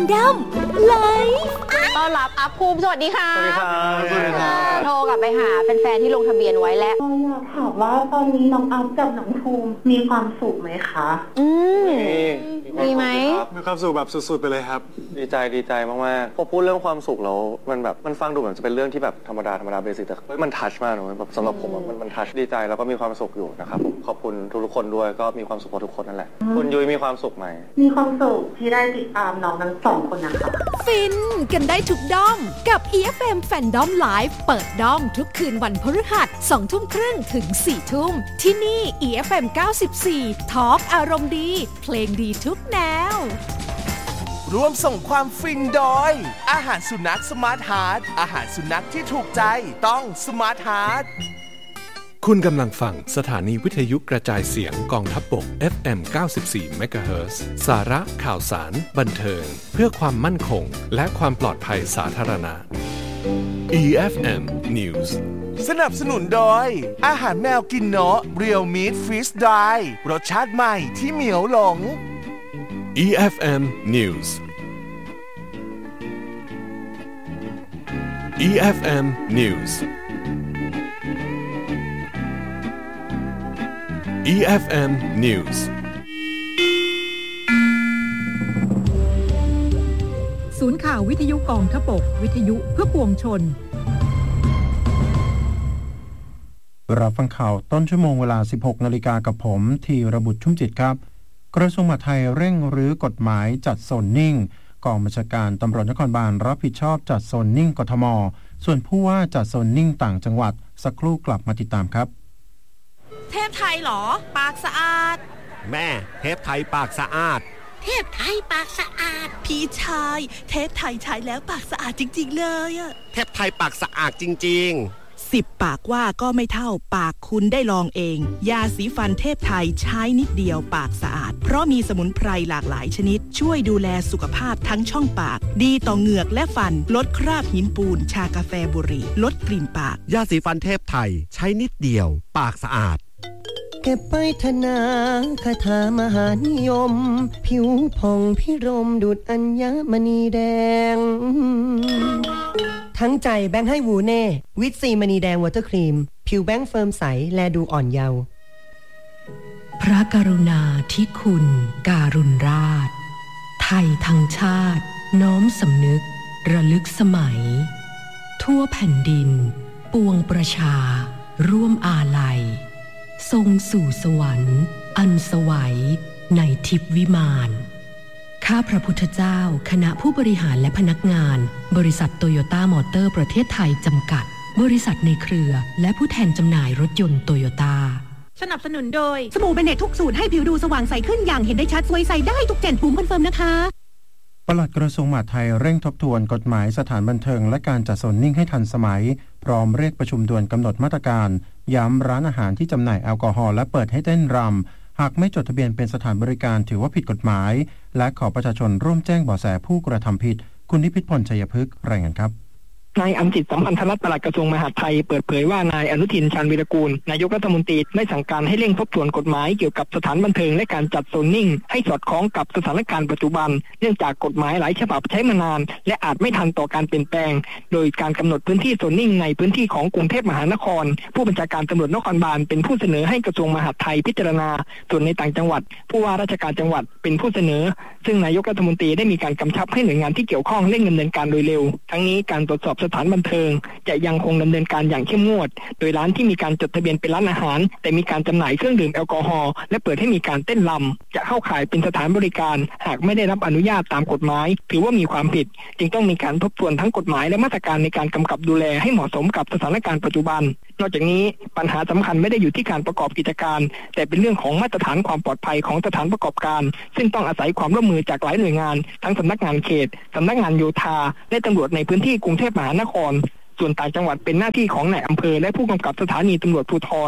ดอมไลฟ์ต้อนรับอัพภูมิสวัสดีค่ะสวัสดีครับโทรกลับไปหาแฟนๆที่ลงทะเบียนไว้แล้วอยากถามว่าตอนนี้น้องอัพกับน้องภูมิมีความสุขไหมคะมีไหมมีความสุขแบบสุดๆไปเลยครับดีใจมากๆพอพูดเรื่องความสุขแล้วมันฟังดูเหมือนจะเป็นเรื่องที่แบบธรรมดาเบสิกแต่มันทัชมากเลยแบบสำหรับผมมันทัชดีใจแล้วก็มีความสุขอยู่นะครับผมขอบคุณทุกคนด้วยก็มีความสุขกับทุกคนนั่นแหละคุณยุ้ยมีความสุขไหมมีความสุขที่ได้ติดตามน้องทั้งสองคนนะคะฟินกันได้ทุกด้อมกับ EFM Fandom Live เปิดด้อมทุกคืนวันพฤหัส 20:30 ถึง 4:00 นที่นี่ EFM 94 Talk อารมณ์ดีเพลงดีทุกแนวร่วมส่งความฟินโดยอาหารสุนัขสมาร์ทฮาร์ทอาหารสุนัขที่ถูกใจต้องสมาร์ทฮาร์ทคุณกำลังฟังสถานีวิทยุกระจายเสียงกองทัพบก FM 94 MHz สาระข่าวสารบันเทิงเพื่อความมั่นคงและความปลอดภัยสาธารณะ EFM News สนับสนุนโดยอาหารแมวกินเนาะเรียวมีทฟรีสไดร์รสชาติใหม่ที่เหมียวหลง EFM News EFM News EFM News ศูนย์ข่าววิทยุกองทพบกวิทยุเพื่อปวงชนรับฟังข่าวต้นชั่วโมงเวลา 16 นาฬิกากับผมธีรบุตรชุ่มจิตครับกระทรวงมหาดไทยเร่งรื้อกฎหมายจัดโซนนิ่งกองบัญชาการตำรวจนครบาลรับผิดชอบจัดโซนนิ่งกทมส่วนผู้ว่าจัดโซนนิ่งต่างจังหวัดสักครู่กลับมาติดตามครับเทพไทยเหรอปากสะอาดแม่เทพไทยปากสะอาดเทพไทยปากสะอาดพี่ชายเทพไทยใช้แล้วปากสะอาดจริงๆเลยอะเทพไทยปากสะอาดจริงๆ 10 ปากว่าก็ไม่เท่าปากคุณได้ลองเองยาสีฟันเทพไทยใช้นิดเดียวปากสะอาดเพราะมีสมุนไพรหลากหลายชนิดช่วยดูแลสุขภาพทั้งช่องปากดีต่อเหงือกและฟันลดคราบหินปูนชากาแฟบุหรี่ลดกลิ่นปากยาสีฟันเทพไทยใช้นิดเดียวปากสะอาดเก็บไปธนาคาถามหานิยมผิวผ่องพิรมดุจอัญมณีแดงทั้งใจแบงค์ให้วูเน่วิตซีมณีแดงวอเตอร์ครีมผิวแบงค์เฟิร์มใสแลดูอ่อนเยาว์พระกรุณาธิคุณการุณราชไทยทั้งชาติน้อมสำนึกระลึกสมัยทั่วแผ่นดินปวงประชาร่วมอาลัยทรงสู่สวรรค์อันสวัยในทิพวิมานข้าพระพุทธเจ้าคณะผู้บริหารและพนักงานบริษัทโตโยต้ามอเตอร์ประเทศไทยจำกัดบริษัทในเครือและผู้แทนจำหน่ายรถยนต์โตโยต้าสนับสนุนโดยสบู่เบเนตทุกสูตรให้ผิวดูสว่างใสขึ้นอย่างเห็นได้ชัดสวยใสได้ทุกเจนภูมิคอนเฟิร์มนะคะปลัดกระทรวงมหาดไทยเร่งทบทวนกฎหมายสถานบันเทิงและการจัดโซนนิ่งให้ทันสมัยพร้อมเรียกประชุมด่วนกำหนดมาตรการย้ำร้านอาหารที่จำหน่ายแอลกอฮอล์และเปิดให้เต้นรำหากไม่จดทะเบียนเป็นสถานบริการถือว่าผิดกฎหมายและขอประชาชนร่วมแจ้งเบาะแสผู้กระทำผิดคุณนิพิษพลชัยพฤกษ์รายงานครับนายอำจิตสัมพันธรัตน์ปลัดกระทรวงมหาดไทยเปิดเผยว่านายอนุทินชาญวีรกูลนายกรัฐมนตรีได้สั่งการให้เร่งทบทวนกฎหมายเกี่ยวกับสถานบันเทิงและการจัดโซนนิ่งให้สอดคล้องกับสถานการณ์ปัจจุบันเนื่องจากกฎหมายหลายฉบับใช้มานานและอาจไม่ทันต่อการเปลี่ยนแปลงโดยการกำหนดพื้นที่โซนนิ่งในพื้นที่ของกรุงเทพมหานครผู้บัญชาการตำรวจนครบาลเป็นผู้เสนอให้กระทรวงมหาดไทยพิจารณาส่วนในต่างจังหวัดผู้ว่าราชการจังหวัดเป็นผู้เสนอซึ่งนายกรัฐมนตรีได้มีการกำชับให้หน่วยงานที่เกี่ยวข้องเร่งดำเนินการโดยเร็วทั้งนี้การตรวจสอบสถานบันเทิงจะยังคงดำเนินการอย่างเข้มงวดโดยร้านที่มีการจดทะเบียนเป็นร้านอาหารแต่มีการจำหน่ายเครื่องดื่มแอลกอฮอล์และเปิดให้มีการเต้นรำจะเข้าข่ายเป็นสถานบริการหากไม่ได้รับอนุญาตตามกฎหมายถือว่ามีความผิดจึงต้องมีการทบทวนทั้งกฎหมายและมาตรการในการกำกับดูแลให้เหมาะสมกับสถานการณ์ปัจจุบันนอกจากนี้ปัญหาสำคัญไม่ได้อยู่ที่การประกอบกิจการแต่เป็นเรื่องของมาตรฐานความปลอดภัยของสถานประกอบการซึ่งต้องอาศัยความร่วมมือจากหลายหน่วยงานทั้งสำนักงานเขตสำนักงานโยธาและตำรวจในพื้นที่กรุงเทพมหานครส่วนต่างจังหวัดเป็นหน้าที่ของนายอำเภอและผู้กำกับสถานีตำรวจภูธร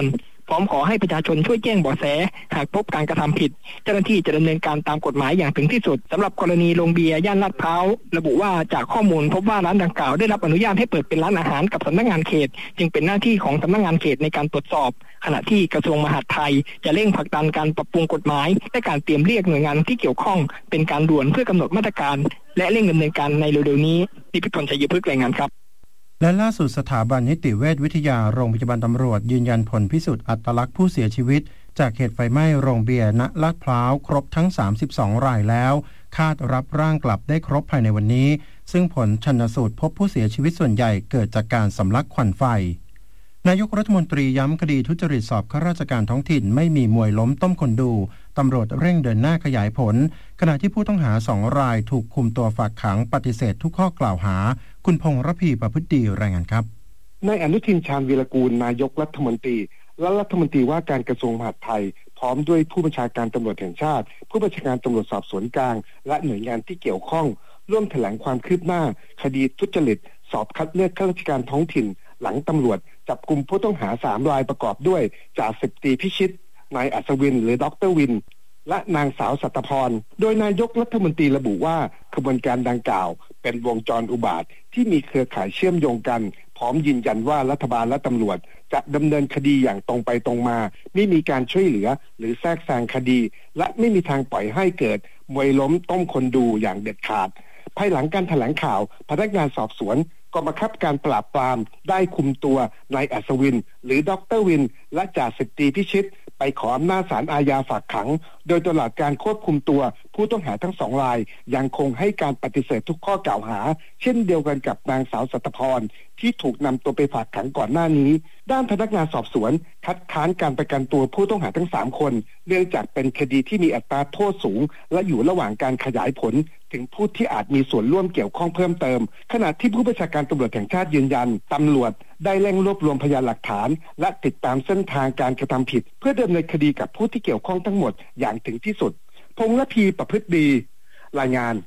พร้อมขอให้ประชาชนช่วยแจ้งเบาะแสหากพบการกระทำผิดเจ้าหน้าที่จะดำเนินการตามกฎหมายอย่างถึงที่สุดสำหรับกรณีโรงเบียร์ย่านลาดพร้าวระบุว่าจากข้อมูลพบว่าร้านดังกล่าวได้รับอนุญาตให้เปิดเป็นร้านอาหารกับสำนักงานเขตจึงเป็นหน้าที่ของสำนักงานเขตในการตรวจสอบขณะที่กระทรวงมหาดไทยจะเร่งผลักดันการปรับปรุงกฎหมายและการเตรียมเรียกหน่วยงานที่เกี่ยวข้องเป็นการด่วนเพื่อกำหนดมาตรการและเร่งดำเนินการในเร็วๆนี้ดิพิธนชัยพฤกษ์รายงานครับและล่าสุดสถาบันนิติเวชวิทยาโรงพยาบาลตำรวจยืนยันผลพิสูจน์อัตลักษณ์ผู้เสียชีวิตจากเหตุไฟไหม้โรงเบียร์ณลาดพร้าวครบทั้ง32รายแล้วคาดรับร่างกลับได้ครบภายในวันนี้ซึ่งผลชันสูตรพบผู้เสียชีวิตส่วนใหญ่เกิดจากการสำลักควันไฟนายกรัฐมนตรีย้ำคดีทุจริตสอบข้าราชการท้องถิ่นไม่มีมวยล้มต้มคนดูตำรวจเร่งเดินหน้าขยายผลขณะที่ผู้ต้องหา2รายถูกคุมตัวฝากขังปฏิเสธทุกข้อกล่าวหาคุณพงษ์ระพีประพฤติดีรายงานครับนายอนุทินชาญวีรกูลนายกรัฐมนตรีและรัฐมนตรีว่าการกระทรวงมหาดไทยพร้อมด้วยผู้บัญชาการตำรวจแห่งชาติผู้บัญชาการตำรวจสอบสวนกลางและหน่วยงานที่เกี่ยวข้องร่วมแถลงความคืบหน้าคดีทุจริตสอบคัดเลือกข้าราชการท้องถิ่นหลังตำรวจจับกุมผู้ต้องหา3รายประกอบด้วยจ่าสิบตรีพิชิตนายอัศวินหรือดร.วินและนางสาวสัตพรโดยนายกรัฐมนตรีระบุว่าขบวนการดังกล่าวเป็นวงจรอุบาทที่มีเครือข่ายเชื่อมโยงกันพร้อมยืนยันว่ารัฐบาลและตำรวจจะดำเนินคดีอย่างตรงไปตรงมาไม่มีการช่วยเหลือหรือแทรกแซงคดีและไม่มีทางปล่อยให้เกิดมวยล้มต้มคนดูอย่างเด็ดขาดภายหลังการแถลงข่าวพนักงานสอบสวนกองบังคับการปราบปรามได้คุมตัวนายอัศวินหรือดร.วินและจ่าสิบตรีพิชิตไปขออำนาจศาลอาญาฝากขังโดยตลอดการควบคุมตัวผู้ต้องหาทั้ง2รายยังคงให้การปฏิเสธทุกข้อกล่าวหาเช่นเดียวกันกับนางสาวสัตพรที่ถูกนำตัวไปฝากขังก่อนหน้านี้ด้านพนักงานสอบสวนคัดค้านการประกันตัวผู้ต้องหาทั้ง3คนเนื่องจากเป็นคดีที่มีอัตราโทษสูงและอยู่ระหว่างการขยายผลถึงผู้ที่อาจมีส่วนร่วมเกี่ยวข้องเพิ่มเติมขณะที่ผู้บัญชาการตำรวจแห่งชาติยืนยันตำรวจได้เร่งรวบรวมพยานหลักฐานและติดตามเส้นทางการกระทำผิดเพื่อดำเนินคดีกับผู้ที่เกี่ยวข้องทั้งหมดอย่างถึงที่สุดพงษ์ระพีประพฤติดีรายงาน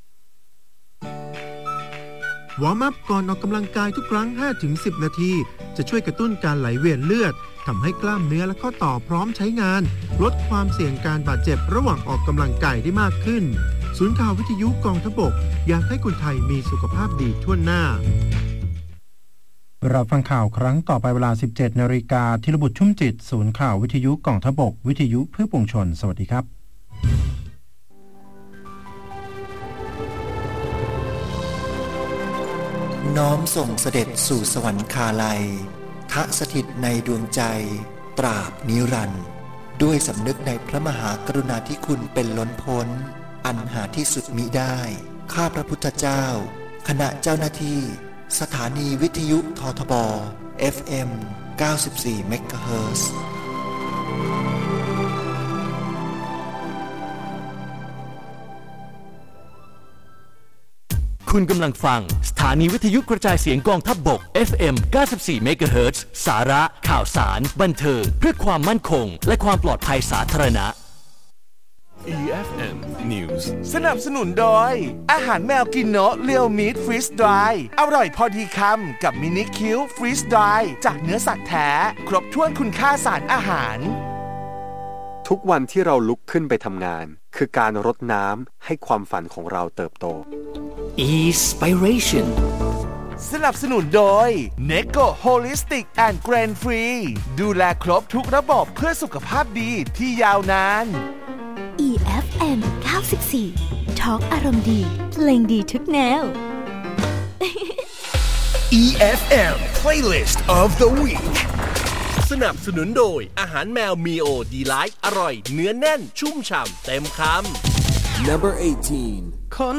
วอร์มอัพก่อนออกกำลังกายทุกครั้ง 5-10 นาทีจะช่วยกระตุ้นการไหลเวียนเลือดทำให้กล้ามเนื้อและข้อต่อพร้อมใช้งานลดความเสี่ยงการบาดเจ็บระหว่างออกกำลังกายได้มากขึ้นศูนย์ข่าววิทยุกองทัพบกอยากให้คนไทยมีสุขภาพดีทั่วหน้าเราฟังข่าวครั้งต่อไปเวลา 17:00 น.ธีรบุตรชุ่มจิตศูนย์ข่าววิทยุกองทัพบกวิทยุเพื่อปวงชนสวัสดีครับน้อมส่งเสด็จสู่สวรรคาลัยทะสถิตในดวงใจตราบนิรันดร์ด้วยสำนึกในพระมหากรุณาธิคุณเป็นล้นพ้นอันหาที่สุดมิได้ข้าพระพุทธเจ้าคณะเจ้าหน้าที่สถานีวิทยุททบ FM 94 เมกะเฮิรตซ์คุณกำลังฟังสถานีวิทยุกระจายเสียงกองทัพบก FM 94 เมกะเฮิรตซ์สาระข่าวสารบันเทิงเพื่อความมั่นคงและความปลอดภัยสาธารณะ EFM News สนับสนุนโดยอาหารแมวกินโนะเรียวมีทฟรีสดรายอร่อยพอดีคำกับมินิคิวฟรีสดรายจากเนื้อสัตว์แท้ครบถ้วนคุณค่าสารอาหารทุกวันที่เราลุกขึ้นไปทำงานคือการรดน้ำให้ความฝันของเราเติบโต Inspiration สนับสนุนโดย Neko Holistic and Grain Free ดูแลครบทุกระบบเพื่อสุขภาพดีที่ยาวนาน EFM 94 Talk อารมณ์ดีเพลงดีทุกแนว EFM Playlist of the Week สนับสนุนโดยอาหารแมวมีโอดีไลท์อร่อยเนื้อแน่นชุ่มฉ่ำเต็มคำ Number 18